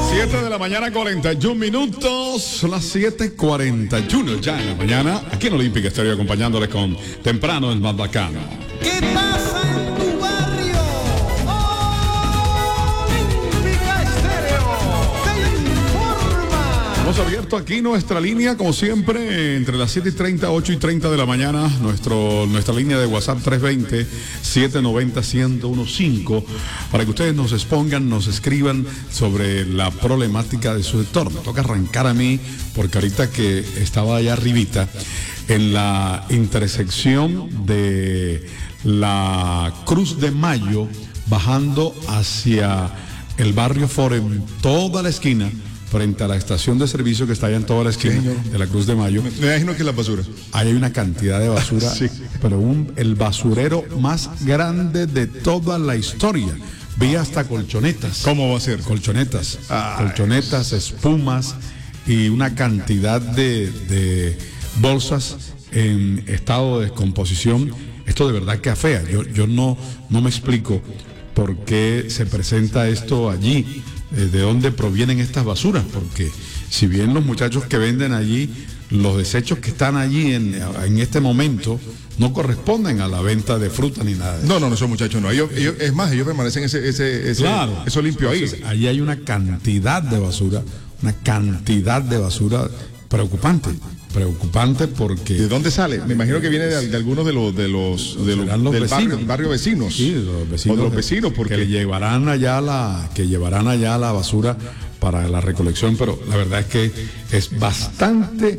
7 de la mañana, 41 minutos. Son las 7:41 ya en la mañana. Aquí en Olímpica Estéreo, acompañándoles con Temprano, el más bacano. ¿Qué pasa en tu barrio? Olímpica Estéreo te informa. Hemos abierto aquí nuestra línea, como siempre, entre las 7:30, 8:30 de la mañana. Nuestra línea de WhatsApp 320-790-1015, para que ustedes nos expongan, nos escriban sobre la problemática de su sector. Me toca arrancar a mí, porque ahorita que estaba allá arribita, en la intersección de la Cruz de Mayo, bajando hacia el barrio Ford, en toda la esquina, frente a la estación de servicio que está allá en toda la esquina de la Cruz de Mayo. Me imagino que es la basura. Ahí hay una cantidad de basura, Sí. pero el basurero más grande de toda la historia. Vi hasta colchonetas. ¿Cómo va a ser? Colchonetas. Ay. Colchonetas, espumas y una cantidad de bolsas en estado de descomposición. Esto de verdad que afea. Yo no me explico por qué se presenta esto allí. ¿De dónde provienen estas basuras? Porque si bien los muchachos que venden allí, los desechos que están allí en este momento no corresponden a la venta de fruta ni nada de eso. No, esos muchachos no. Ellos permanecen Claro. eso limpio ahí. Entonces, allí hay una cantidad de basura preocupante porque... ¿De dónde sale? Me imagino que viene de algunos de los Serán los del vecinos. barrio vecinos. Sí, de los vecinos. O de los vecinos, porque que llevarán allá la basura para la recolección, pero la verdad es que es bastante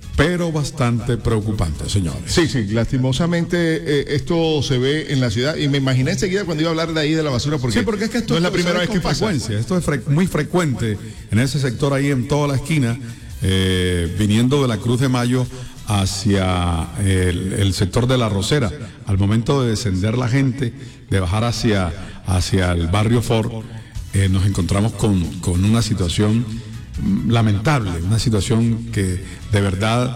preocupante, señores. Sí, lastimosamente esto se ve en la ciudad y me imaginé enseguida cuando iba a hablar de ahí de la basura, porque es que esto no es la primera vez que pasa. frecuencia. Esto es muy frecuente en ese sector ahí, en toda la esquina, viniendo de la Cruz de Mayo hacia el sector de la Rosera. Al momento de descender la gente, de bajar hacia el barrio Ford, nos encontramos con una situación lamentable, una situación que de verdad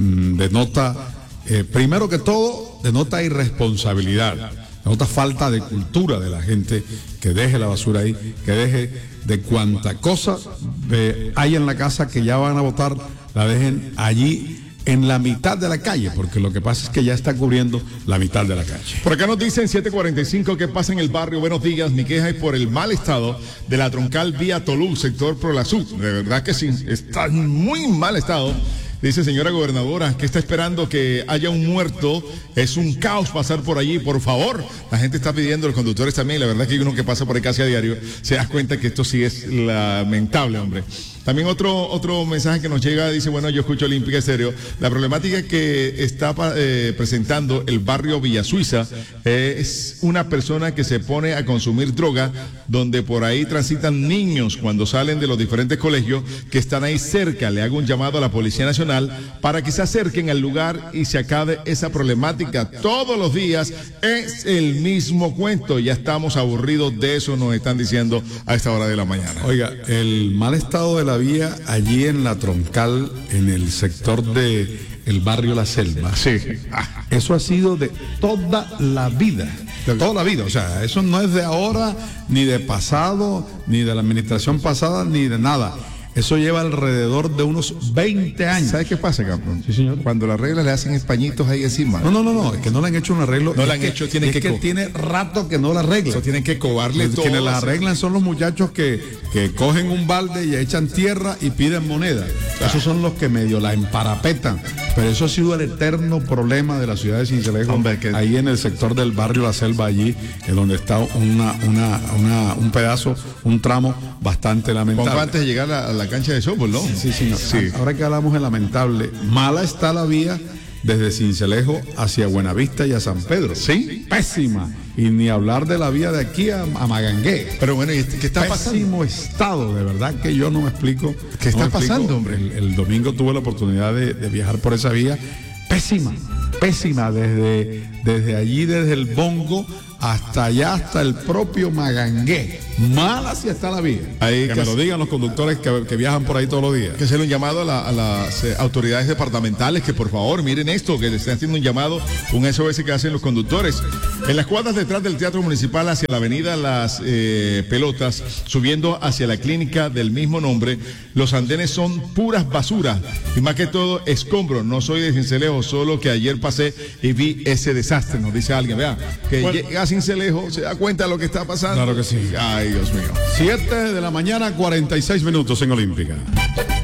denota, primero que todo, denota irresponsabilidad, denota falta de cultura de la gente, que deje la basura ahí, que deje de cuanta cosa hay en la casa que ya van a botar, la dejen allí en la mitad de la calle, porque lo que pasa es que ya está cubriendo la mitad de la calle. Por acá nos dicen 7:45, ¿qué pasa en el barrio? Buenos días, mi queja es por el mal estado de la troncal vía Tolú, sector Prolazú. De verdad que sí, está en muy mal estado. Dice, señora gobernadora, que está esperando que haya un muerto. Es un caos pasar por allí, por favor. La gente está pidiendo, los conductores también. La verdad que uno que pasa por ahí casi a diario se da cuenta que esto sí es lamentable, hombre. También otro mensaje que nos llega, dice, bueno, yo escucho Olímpica Estéreo. La problemática que está presentando el barrio Villa Suiza es una persona que se pone a consumir droga, donde por ahí transitan niños cuando salen de los diferentes colegios que están ahí cerca. Le hago un llamado a la Policía Nacional para que se acerquen al lugar y se acabe esa problemática. Todos los días es el mismo cuento. Ya estamos aburridos de eso, nos están diciendo a esta hora de la mañana. Oiga, el mal estado de la vía allí en la troncal, en el sector de el barrio La Selva. Sí. Eso ha sido de toda la vida. De toda la vida. O sea, eso no es de ahora, ni de pasado, ni de la administración pasada, ni de nada. Eso lleva alrededor de unos 20 años. ¿Sabes qué pasa, Campo? Sí, señor. Cuando la regla le hacen españitos ahí encima. No, es que no le han hecho un arreglo. No le han hecho, tienen que tiene rato que no la arreglan. Eso tienen que cobarle todo. Quienes la arreglan son los muchachos que cogen un balde y echan tierra y piden moneda. Esos son los que medio la emparapetan. Pero eso ha sido el eterno problema de la ciudad de Sincelejo. Hombre, ahí en el sector del barrio La Selva, allí, en donde está un pedazo, un tramo bastante lamentable. Poco antes de llegar a la cancha de softball, ¿no? Sí. Ahora que hablamos de lamentable, mala está la vía desde Sincelejo hacia Buenavista y a San Pedro. Sí. Pésima. Y ni hablar de la vía de aquí a Magangué. Pero bueno, ¿qué está pasando? Pésimo estado, de verdad que yo no me explico. ¿Qué está pasando, hombre? El domingo tuve la oportunidad de viajar por esa vía. Pésima. Desde allí, desde el Bongo hasta allá, hasta el propio Magangué. Mal así está la vía. Ahí Que me lo digan los conductores que viajan por ahí todos los días. Que hacer un llamado a las autoridades departamentales que por favor miren esto, que le están haciendo un llamado, un SOS que hacen los conductores. En las cuadras detrás del Teatro Municipal hacia la avenida Las Pelotas, subiendo hacia la clínica del mismo nombre, los andenes son puras basuras y más que todo escombros. No soy de Cincelejo, solo que ayer pasé y vi ese desastre, nos dice alguien. Vea, que llega a Cincelejo, se da cuenta de lo que está pasando. Claro que sí. Ay, Dios mío. 7 de la mañana, 46 minutos en Olímpica.